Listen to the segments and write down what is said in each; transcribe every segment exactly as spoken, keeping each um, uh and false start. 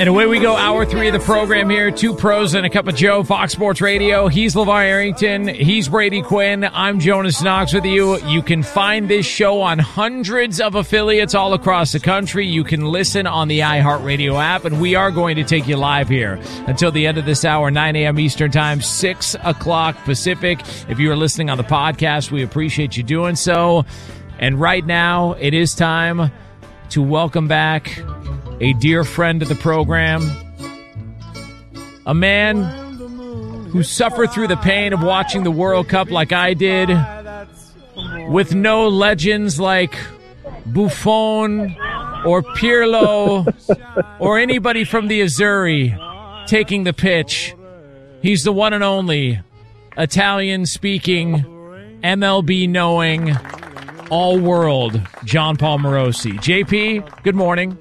And away we go, hour three of the program here. Two pros and a cup of Joe, Fox Sports Radio. He's LeVar Arrington. He's Brady Quinn. I'm Jonas Knox with you. You can find this show on hundreds of affiliates all across the country. You can listen on the iHeartRadio app, and we are going to take you live here until the end of this hour, nine a.m. Eastern Time, six o'clock Pacific. If you are listening on the podcast, we appreciate you doing so. And right now, it is time to welcome back a dear friend of the program, a man who suffered through the pain of watching the World Cup like I did, with no legends like Buffon or Pirlo or anybody from the Azzurri taking the pitch. He's the one and only Italian-speaking, M L B-knowing, all-world John Paul Morosi. J P, good morning.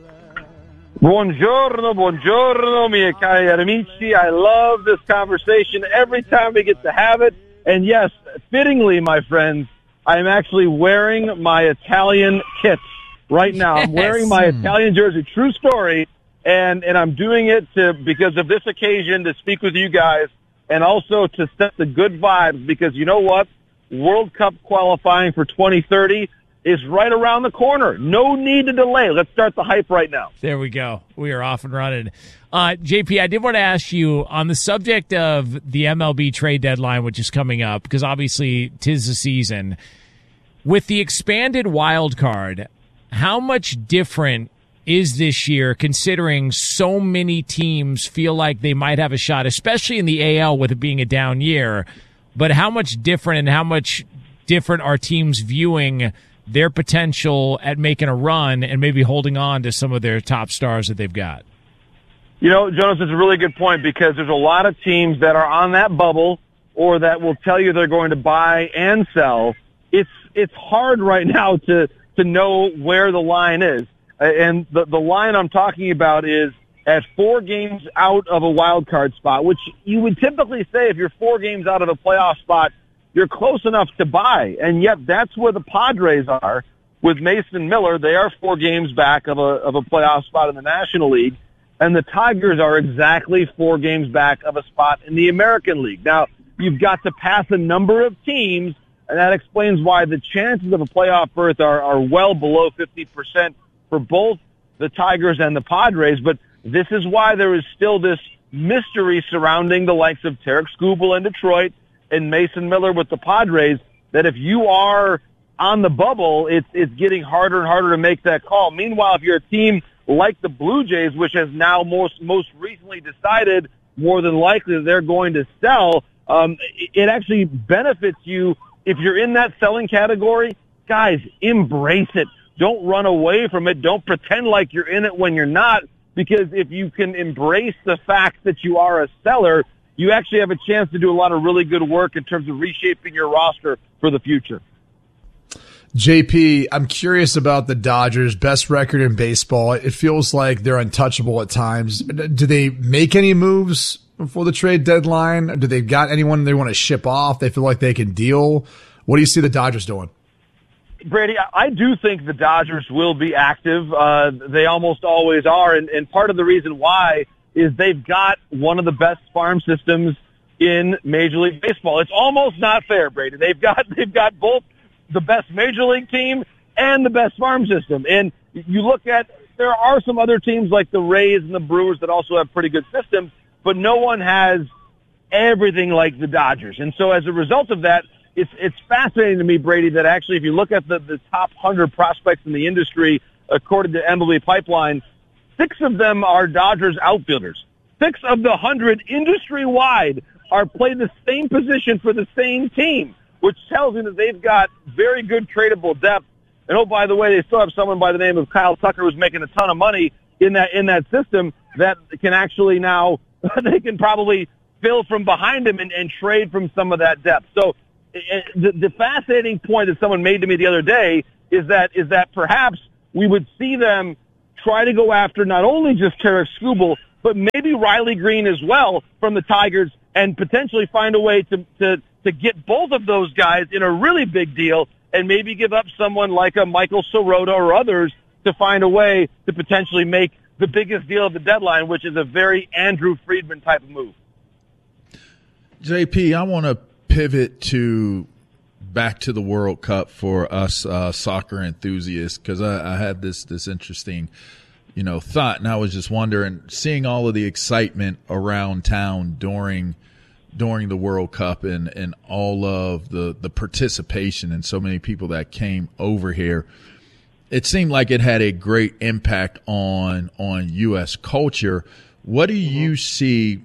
Buongiorno, buongiorno, miei cari amici. I love this conversation every time we get to have it. And yes, fittingly, my friends, I'm actually wearing my Italian kit right now. I'm wearing my Italian jersey. True story. And, and I'm doing it to, because of this occasion, to speak with you guys and also to set the good vibes, because you know what? World Cup qualifying for twenty thirty is right around the corner. No need to delay. Let's start the hype right now. There we go. We are off and running. Uh, J P, I did want to ask you on the subject of the M L B trade deadline, which is coming up, because obviously 'tis the season. With the expanded wild card, how much different is this year, considering so many teams feel like they might have a shot, especially in the A L with it being a down year? But how much different and how much different are teams viewing their potential at making a run and maybe holding on to some of their top stars that they've got? You know, Jonas, it's a really good point, because there's a lot of teams that are on that bubble or that will tell you they're going to buy and sell. It's it's hard right now to, to know where the line is. And the, the line I'm talking about is at four games out of a wild card spot, which you would typically say if you're four games out of a playoff spot, you're close enough to buy. And yet that's where the Padres are with Mason Miller. They are four games back of a, of a playoff spot in the National League. And the Tigers are exactly four games back of a spot in the American League. Now, you've got to pass a number of teams, and that explains why the chances of a playoff berth are, are well below fifty percent for both the Tigers and the Padres. But this is why there is still this mystery surrounding the likes of Tarek Skubal in Detroit and Mason Miller with the Padres, that if you are on the bubble, it's it's getting harder and harder to make that call. Meanwhile, if you're a team like the Blue Jays, which has now most most recently decided more than likely that they're going to sell, um, it actually benefits you if you're in that selling category. Guys, embrace it. Don't run away from it. Don't pretend like you're in it when you're not, because if you can embrace the fact that you are a seller, you actually have a chance to do a lot of really good work in terms of reshaping your roster for the future. J P, I'm curious about the Dodgers' best record in baseball. It feels like they're untouchable at times. Do they make any moves before the trade deadline? Do they got anyone they want to ship off? They feel like they can deal. What do you see the Dodgers doing? Brady, I do think the Dodgers will be active. Uh, they almost always are, and, and part of the reason why is they've got one of the best farm systems in Major League Baseball. It's almost not fair, Brady. They've got they've got both the best Major League team and the best farm system. And you look at, there are some other teams like the Rays and the Brewers that also have pretty good systems, but no one has everything like the Dodgers. And so as a result of that, it's it's fascinating to me, Brady, that actually if you look at the, the top one hundred prospects in the industry, according to M L B Pipeline, six of them are Dodgers outfielders. Six of the one hundred industry-wide are playing the same position for the same team, which tells me that they've got very good tradable depth. And oh, by the way, they still have someone by the name of Kyle Tucker who's making a ton of money in that in that system that can actually now they can probably fill from behind him and, and trade from some of that depth. So the, the fascinating point that someone made to me the other day is that is that perhaps we would see them try to go after not only just Tarek Skubal, but maybe Riley Green as well from the Tigers, and potentially find a way to, to, to get both of those guys in a really big deal, and maybe give up someone like a Michael Sirota or others to find a way to potentially make the biggest deal of the deadline, which is a very Andrew Friedman type of move. J P, I want to pivot to back to the World Cup for us uh, soccer enthusiasts, because I, I had this this interesting, you know, thought, and I was just wondering, seeing all of the excitement around town during during the World Cup and, and all of the, the participation and so many people that came over here, it seemed like it had a great impact on on U S culture. What do you see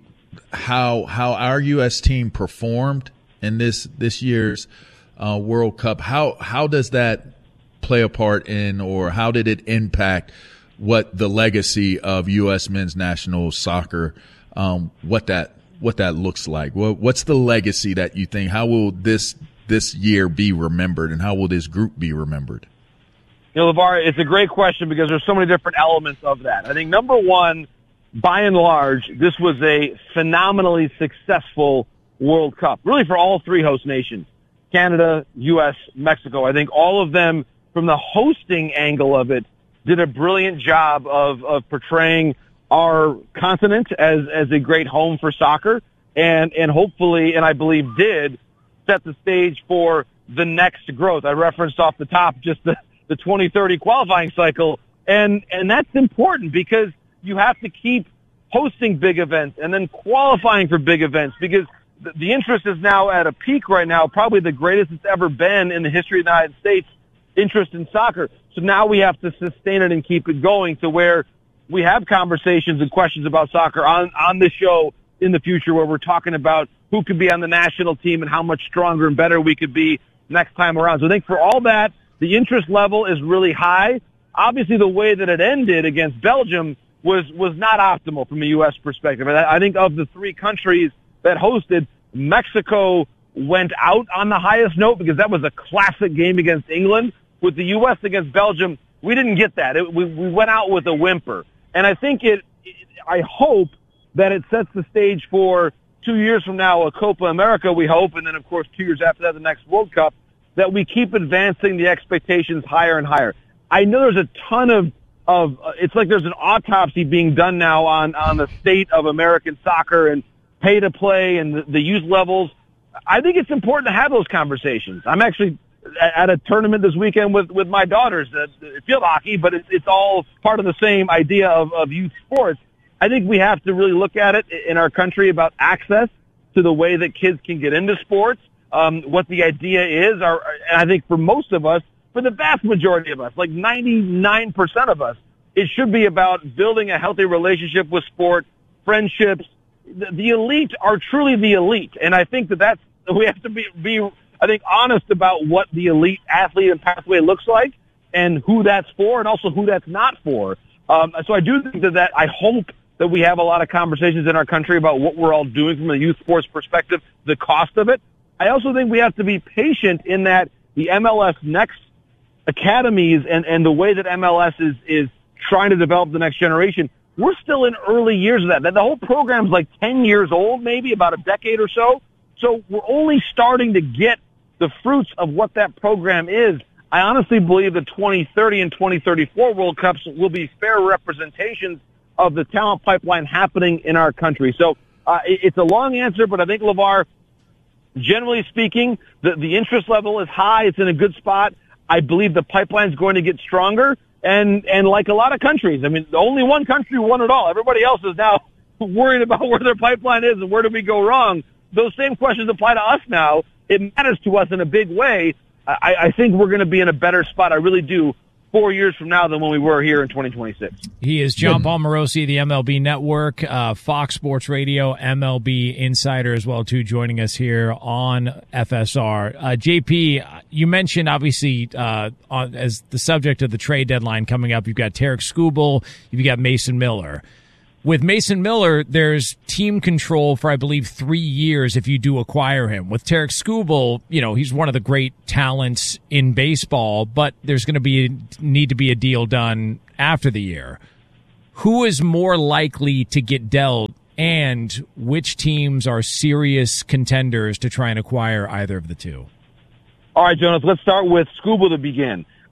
how how our U S team performed in this this year's uh, World Cup? How how does that play a part in, or how did it impact what the legacy of U S men's national soccer, um, what that what that looks like? What, what's the legacy that you think? How will this this year be remembered, and how will this group be remembered? You know, LeVar, it's a great question because there's so many different elements of that. I think number one, by and large, this was a phenomenally successful World Cup, really for all three host nations, Canada, U S, Mexico. I think all of them, from the hosting angle of it, did a brilliant job of, of portraying our continent as, as a great home for soccer, and, and hopefully, and I believe did, set the stage for the next growth. I referenced off the top just the, the twenty thirty qualifying cycle, and, and that's important because you have to keep hosting big events and then qualifying for big events, because the, the interest is now at a peak right now, probably the greatest it's ever been in the history of the United States, interest in soccer. So now we have to sustain it and keep it going to where we have conversations and questions about soccer on, on the show in the future, where we're talking about who could be on the national team and how much stronger and better we could be next time around. So I think for all that, the interest level is really high. Obviously, the way that it ended against Belgium was, was not optimal from a U S perspective. And I think of the three countries that hosted, Mexico went out on the highest note because that was a classic game against England. With the U S against Belgium, we didn't get that. It, we, we went out with a whimper. And I think it, it, I hope that it sets the stage for two years from now, a Copa America, we hope, and then, of course, two years after that, the next World Cup, that we keep advancing the expectations higher and higher. I know there's a ton of, of uh, it's like there's an autopsy being done now on, on the state of American soccer and pay to play and the, the youth levels. I think it's important to have those conversations. I'm actually at a tournament this weekend with, with my daughters, uh, field hockey, but it's, it's all part of the same idea of, of youth sports. I think we have to really look at it in our country about access to the way that kids can get into sports, um, what the idea is. Our, and I think for most of us, for the vast majority of us, like ninety-nine percent of us, it should be about building a healthy relationship with sport, friendships. The, the elite are truly the elite. And I think that that's, we have to be, be I think, honest about what the elite athlete and pathway looks like and who that's for and also who that's not for. Um, so I do think that, that I hope that we have a lot of conversations in our country about what we're all doing from a youth sports perspective, the cost of it. I also think we have to be patient in that the M L S Next academies and, and the way that M L S is, is trying to develop the next generation, we're still in early years of that. The whole program's like ten years old, maybe about a decade or so. So we're only starting to get the fruits of what that program is. I honestly believe the twenty thirty and twenty thirty-four World Cups will be fair representations of the talent pipeline happening in our country. So uh, it's a long answer, but I think, LeVar, generally speaking, the, the interest level is high. It's in a good spot. I believe the pipeline's going to get stronger. And, and like a lot of countries, I mean, only one country won it all. Everybody else is now worried about where their pipeline is and where do we go wrong. Those same questions apply to us now. It matters to us in a big way. I, I think we're going to be in a better spot. I really do. Four years from now than when we were here in twenty twenty-six. He is John Paul Morosi, the M L B Network, uh, Fox Sports Radio, M L B Insider as well, too, joining us here on F S R. Uh, J P, you mentioned, obviously, uh, on, as the subject of the trade deadline coming up, you've got Tarik Skubal, you've got Mason Miller. With Mason Miller, there's team control for, I believe, three years if you do acquire him. With Tarik Skubal, you know, he's one of the great talents in baseball, but there's going to be need to be a deal done after the year. Who is more likely to get dealt, and which teams are serious contenders to try and acquire either of the two? All right, Jonas, let's start with Skubal to begin.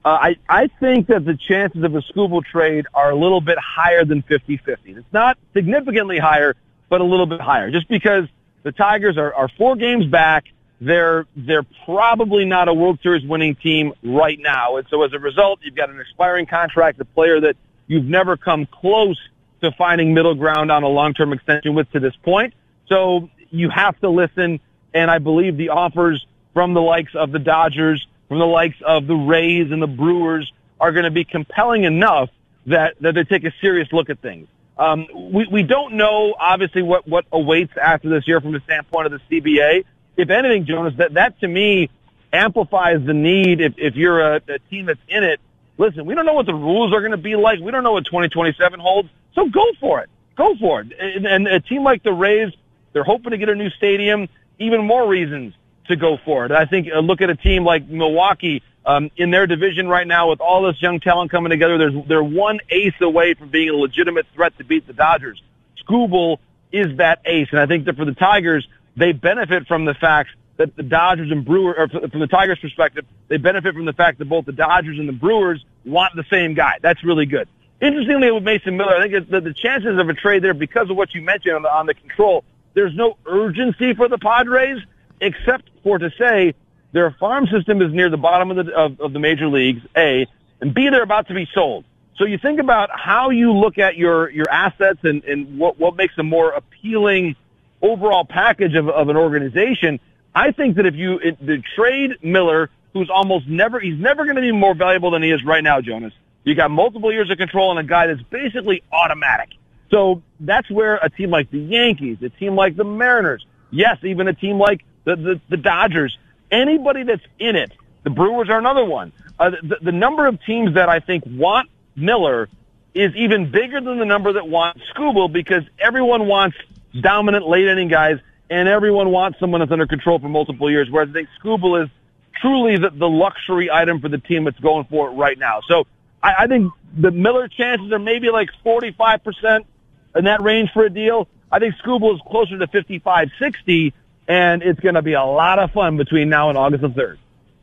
Uh, I, I think that the chances of a Skubal trade are a little bit higher than fifty-fifty. It's not significantly higher, but a little bit higher, just because the Tigers are, are four games back. They're, they're probably not a World Series winning team right now. And so as a result, you've got an expiring contract, a player that you've never come close to finding middle ground on a long-term extension with to this point. So you have to listen, and I believe the offers from the likes of the Dodgers, from the likes of the Rays and the Brewers are going to be compelling enough that, that they take a serious look at things. Um, we, we don't know, obviously, what, what awaits after this year from the standpoint of the C B A. If anything, Jonas, that, that to me amplifies the need if, if you're a, a team that's in it. Listen, we don't know what the rules are going to be like. We don't know what twenty twenty-seven holds. So go for it. Go for it. And, and a team like the Rays, they're hoping to get a new stadium. Even more reasons to go for it. I think uh, look at a team like Milwaukee um, in their division right now with all this young talent coming together. There's, they're one ace away from being a legitimate threat to beat the Dodgers. Skubal is that ace. And I think that for the Tigers, they benefit from the fact that the Dodgers and Brewers, or from the Tigers' perspective, they benefit from the fact that both the Dodgers and the Brewers want the same guy. That's really good. Interestingly, with Mason Miller, I think the, the chances of a trade there, because of what you mentioned on the, on the control, there's no urgency for the Padres, except for to say their farm system is near the bottom of the of, of the major leagues, A, and B, they're about to be sold. So you think about how you look at your, your assets and, and what, what makes a more appealing overall package of, of an organization. I think that if you it, the trade Miller, who's almost never, he's never going to be more valuable than he is right now, Jonas. You got multiple years of control on a guy that's basically automatic. So that's where a team like the Yankees, a team like the Mariners, yes, even a team like the, the, the Dodgers, anybody that's in it, the Brewers are another one. Uh, the, the number of teams that I think want Miller is even bigger than the number that want Skubal, because everyone wants dominant late inning guys and everyone wants someone that's under control for multiple years, whereas I think Skubal is truly the, the luxury item for the team that's going for it right now. So I, I think the Miller chances are maybe like forty-five percent in that range for a deal. I think Skubal is closer to fifty-five, sixty, and it's going to be a lot of fun between now and August the third.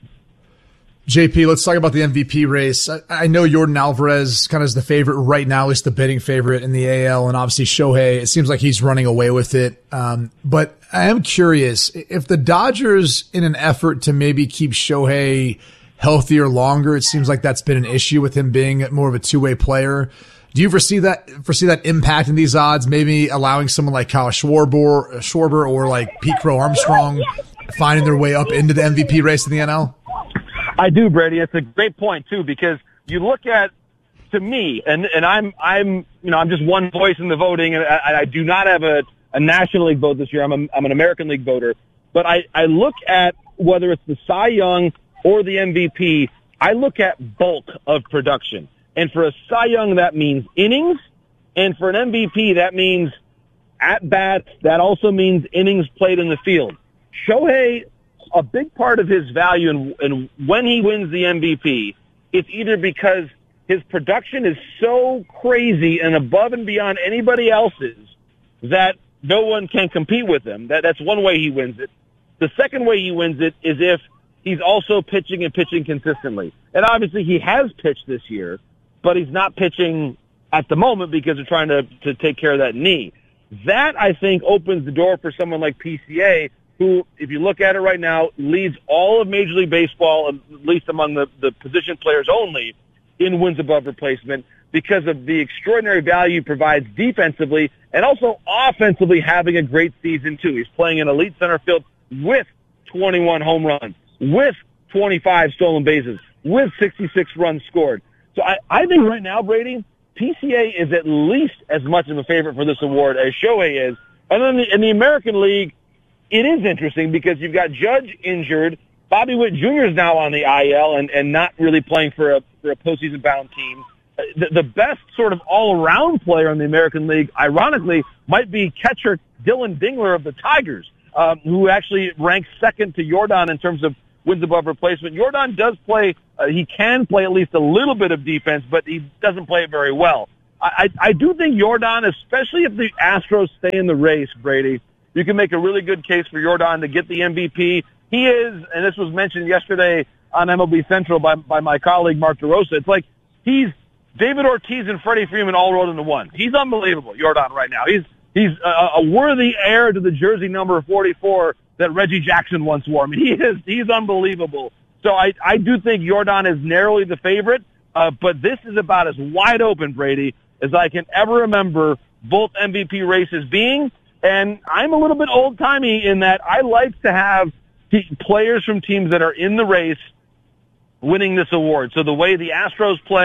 J P, let's talk about the M V P race. I, I know Yordan Alvarez kind of is the favorite right now, at least the betting favorite in the A L, and obviously Shohei, it seems like he's running away with it. Um, but I am curious, if the Dodgers, in an effort to maybe keep Shohei healthier longer, it seems like that's been an issue with him being more of a two-way player. Do you foresee that foresee that impact in these odds, maybe allowing someone like Kyle Schwarber, Schwarber or like Pete Crow Armstrong finding their way up into the M V P race in the N L? I do, Brady. It's a great point too, because you look at, to me, and and I'm I'm you know I'm just one voice in the voting, and I, I do not have a, a National League vote this year. I'm a, I'm an American League voter, but I I look at whether it's the Cy Young or the M V P. I look at bulk of production, and for a Cy Young that means innings, and for an M V P that means at bats. That also means innings played in the field. Shohei, a big part of his value and, and when he wins the M V P, it's either because his production is so crazy and above and beyond anybody else's that no one can compete with him. That, that's one way he wins it. The second way he wins it is if he's also pitching and pitching consistently. And obviously he has pitched this year, but he's not pitching at the moment because they're trying to, to take care of that knee. That, I think, opens the door for someone like P C A, who, if you look at it right now, leads all of Major League Baseball, at least among the, the position players only, in wins above replacement because of the extraordinary value he provides defensively and also offensively having a great season, too. He's playing in elite center field with twenty-one home runs, with twenty-five stolen bases, with sixty-six runs scored. So I, I think right now, Brady, P C A is at least as much of a favorite for this award as Shohei is. And then in the American League, it is interesting because you've got Judge injured. Bobby Witt Junior is now on the I L and, and not really playing for a for a postseason-bound team. The, the best sort of all-around player in the American League, ironically, might be catcher Dylan Dingler of the Tigers, um, who actually ranks second to Yordan in terms of wins above replacement. Yordan does play, uh, he can play at least a little bit of defense, but he doesn't play it very well. I, I, I do think Yordan, especially if the Astros stay in the race, Brady, you can make a really good case for Yordan to get the M V P. He is, and this was mentioned yesterday on M L B Central by, by my colleague Mark DeRosa. It's like he's David Ortiz and Freddie Freeman all rolled into one. He's unbelievable, Yordan, right now. He's he's a, a worthy heir to the jersey number forty-four that Reggie Jackson once wore. I mean, he is he's unbelievable. So I, I do think Yordan is narrowly the favorite, uh, but this is about as wide open, Brady, as I can ever remember both M V P races being. And I'm a little bit old-timey in that I like to have t- players from teams that are in the race winning this award. So the way the Astros play,